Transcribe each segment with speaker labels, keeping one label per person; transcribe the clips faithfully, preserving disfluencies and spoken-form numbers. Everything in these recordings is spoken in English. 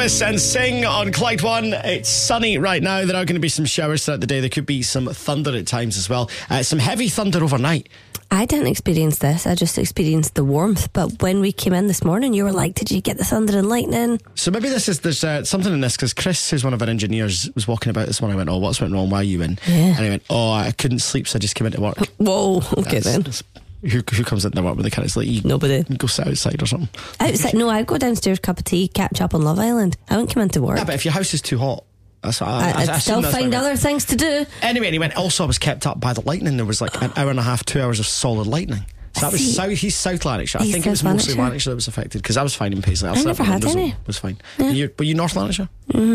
Speaker 1: And Sing on Clyde One. It's sunny right now. There are going to be some showers throughout the day. There could be some thunder at times as well. Uh, some heavy thunder overnight.
Speaker 2: I didn't experience this. I just experienced the warmth. But when we came in this morning, you were like, did you get the thunder and lightning?
Speaker 1: So maybe this is there's uh, something in this, because Chris, who's one of our engineers, was walking about this one. I went, oh, what's went wrong? Why are you in?
Speaker 2: Yeah.
Speaker 1: And he went, oh, I couldn't sleep, so I just came into work.
Speaker 2: Whoa, okay
Speaker 1: That's,
Speaker 2: then.
Speaker 1: that's, who, who comes into work with the kind of like you
Speaker 2: Nobody.
Speaker 1: go sit outside or something?
Speaker 2: Outside? No, I'd go downstairs, cup of tea, catch up on Love Island. I wouldn't come into work.
Speaker 1: Yeah, but if your house is too hot, that's what I,
Speaker 2: I,
Speaker 1: I,
Speaker 2: I'd
Speaker 1: I
Speaker 2: still
Speaker 1: that's
Speaker 2: find
Speaker 1: what I
Speaker 2: other
Speaker 1: meant.
Speaker 2: things to do.
Speaker 1: Anyway, and he went, also I was kept up by the lightning. There was like an hour and a half, two hours of solid lightning. So that was
Speaker 2: See,
Speaker 1: south, he's South Lanarkshire. I
Speaker 2: he's
Speaker 1: think it was
Speaker 2: South
Speaker 1: mostly
Speaker 2: Lanarkshire.
Speaker 1: Lanarkshire that was affected, because I was fine in Paisley.
Speaker 2: I never had any.
Speaker 1: It was fine.
Speaker 2: Yeah.
Speaker 1: And you, were you North Lanarkshire?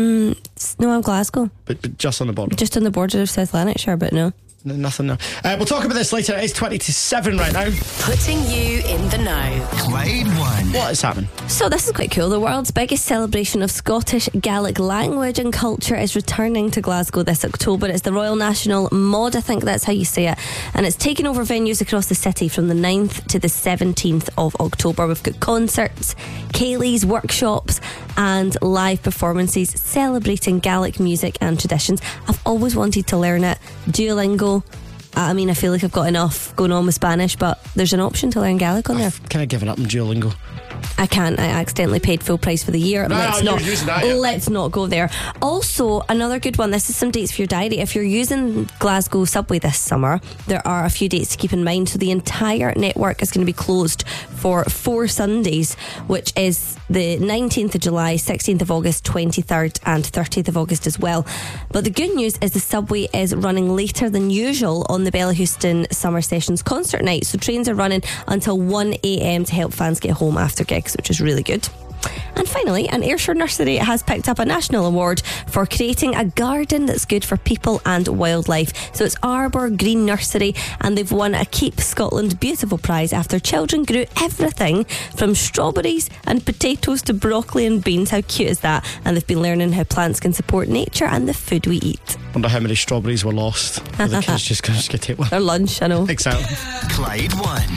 Speaker 2: Mm, no, I'm Glasgow.
Speaker 1: But, but just on the border?
Speaker 2: Just on the border of South Lanarkshire, but no.
Speaker 1: No, nothing, no. Uh, we'll talk about this later. It is twenty to seven right now.
Speaker 3: Putting you in the know.
Speaker 4: Clyde One.
Speaker 1: What is happening?
Speaker 2: So this is quite cool. The world's biggest celebration of Scottish Gaelic language and culture is returning to Glasgow this October. It's the Royal National Mod, I think that's how you say it. And it's taking over venues across the city from the ninth to the seventeenth of October. We've got concerts, ceilidhs, workshops and live performances celebrating Gaelic music and traditions. I've always wanted to learn it. Duolingo. I mean, I feel like I've got enough going on with Spanish, but there's an option to learn Gaelic on there.
Speaker 1: I've kind of given up on Duolingo.
Speaker 2: I can't. I accidentally paid full price for the year.
Speaker 1: No,
Speaker 2: let's
Speaker 1: no,
Speaker 2: not.
Speaker 1: you're using that, yeah.
Speaker 2: Let's not go there. Also, another good one. This is some dates for your diary. If you're using Glasgow Subway this summer, there are a few dates to keep in mind. So the entire network is going to be closed for four Sundays, which is the nineteenth of July, sixteenth of August, twenty-third and thirtieth of August as well. But the good news is the Subway is running later than usual on the Bella Houston Summer Sessions concert night. So trains are running until one a.m. to help fans get home after gigs, which is really good. And finally, an Ayrshire nursery has picked up a national award for creating a garden that's good for people and wildlife. So it's Arbour Green Nursery, and they've won a Keep Scotland Beautiful prize after children grew everything from strawberries and potatoes to broccoli and beans. How cute is that? And they've been learning how plants can support nature and the food we eat.
Speaker 1: Wonder how many strawberries were lost. Well, the kids just going to take one.
Speaker 2: Their lunch, I know.
Speaker 1: Exactly.
Speaker 4: Clyde One.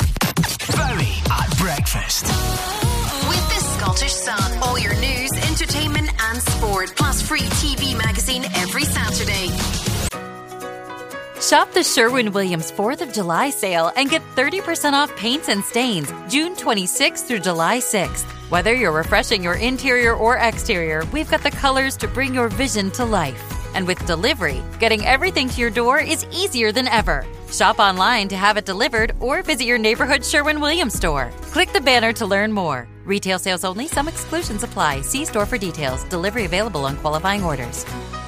Speaker 4: Barry at breakfast.
Speaker 3: With the Scottish Sun. All your news, entertainment and sport. Plus free T V magazine every Saturday.
Speaker 5: Shop the Sherwin-Williams fourth of July sale and get thirty percent off paints and stains June twenty-sixth through July sixth. Whether you're refreshing your interior or exterior, we've got the colors to bring your vision to life. And with delivery, getting everything to your door is easier than ever. Shop online to have it delivered or visit your neighborhood Sherwin-Williams store. Click the banner to learn more. Retail sales only. Some exclusions apply. See store for details. Delivery available on qualifying orders.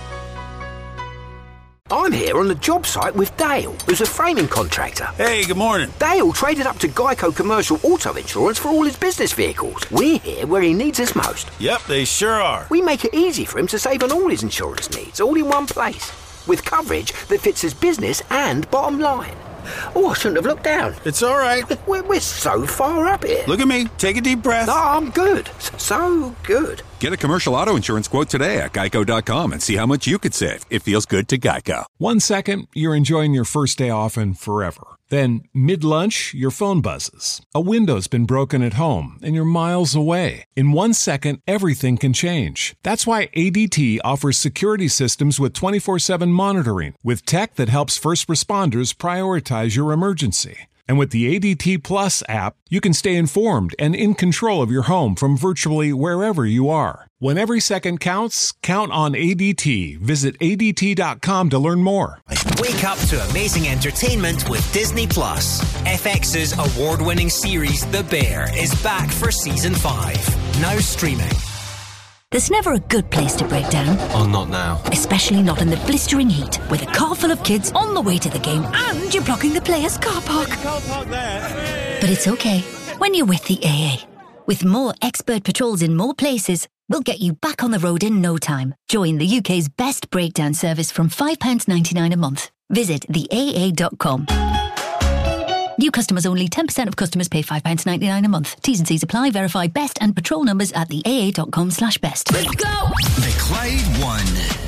Speaker 6: I'm here on the job site with Dale, who's a framing contractor.
Speaker 7: Hey, good morning.
Speaker 6: Dale traded up to Geico Commercial Auto Insurance for all his business vehicles. We're here where he needs us most.
Speaker 7: Yep, they sure are.
Speaker 6: We make it easy for him to save on all his insurance needs, all in one place, with coverage that fits his business and bottom line. Oh, I shouldn't have looked down.
Speaker 7: It's all right.
Speaker 6: We're, we're so far up here.
Speaker 7: Look at me. Take a deep breath.
Speaker 6: No, I'm good. So good.
Speaker 8: Get a commercial auto insurance quote today at geico dot com and see how much you could save. It feels good to Geico.
Speaker 9: One second, you're enjoying your first day off and forever. Then, mid-lunch, your phone buzzes. A window's been broken at home, and you're miles away. In one second, everything can change. That's why A D T offers security systems with twenty-four seven monitoring, with tech that helps first responders prioritize your emergency. And with the A D T Plus app, you can stay informed and in control of your home from virtually wherever you are. When every second counts, count on A D T. Visit A D T dot com to learn more.
Speaker 4: Wake up to amazing entertainment with Disney Plus. F X's award-winning series The Bear is back for season five. Now streaming.
Speaker 10: There's never a good place to break down.
Speaker 11: Oh, not now.
Speaker 10: Especially not in the blistering heat, with a car full of kids on the way to the game and you're blocking the players' car park.
Speaker 7: Can't park there.
Speaker 10: But it's okay when you're with the A A. With more expert patrols in more places, we'll get you back on the road in no time. Join the U K's best breakdown service from five pounds ninety-nine a month. Visit the A A dot com. New customers only. ten percent of customers pay five pounds ninety-nine a month. T's and C's apply. Verify best and patrol numbers at the A A dot com slash best.
Speaker 4: Let's go! The Clyde One.